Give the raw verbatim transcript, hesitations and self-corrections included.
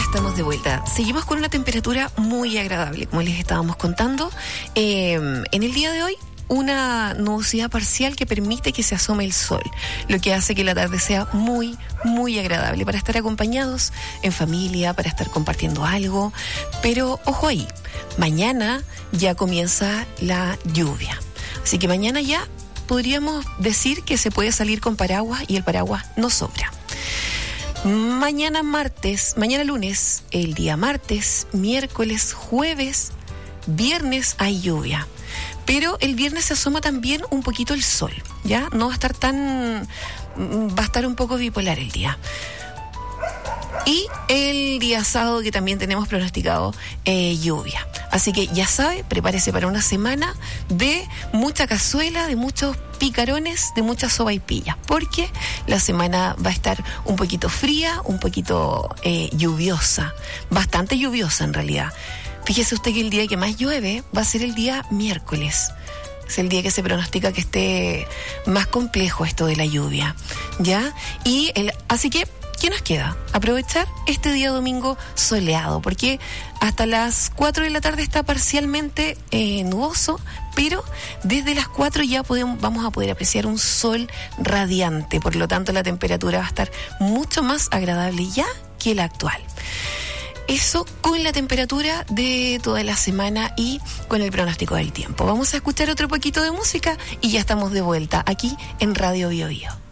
estamos de vuelta. Seguimos con una temperatura muy agradable, como les estábamos contando. Eh, en el día de hoy, una nubosidad parcial que permite que se asome el sol, lo que hace que la tarde sea muy, muy agradable para estar acompañados en familia, para estar compartiendo algo. Pero ojo ahí, mañana ya comienza la lluvia. Así que mañana ya podríamos decir que se puede salir con paraguas y el paraguas no sobra. Mañana martes, mañana lunes, el día martes, miércoles, jueves, viernes hay lluvia. Pero el viernes se asoma también un poquito el sol, ¿ya? No va a estar tan... va a estar un poco bipolar el día. Y el día sábado que también tenemos pronosticado eh, lluvia. Así que ya sabe, prepárese para una semana de mucha cazuela, de muchos picarones, de mucha sopaipilla, porque la semana va a estar un poquito fría, un poquito eh, lluviosa, bastante lluviosa en realidad. Fíjese usted que el día que más llueve va a ser el día miércoles. Es el día que se pronostica que esté más complejo esto de la lluvia, ¿ya? Y el, así que, ¿qué nos queda? Aprovechar este día domingo soleado, porque hasta las cuatro de la tarde está parcialmente eh, nuboso, pero desde las cuatro ya podemos, vamos a poder apreciar un sol radiante, por lo tanto la temperatura va a estar mucho más agradable ya que la actual. Eso con la temperatura de toda la semana y con el pronóstico del tiempo. Vamos a escuchar otro poquito de música y ya estamos de vuelta aquí en Radio Bio Bio.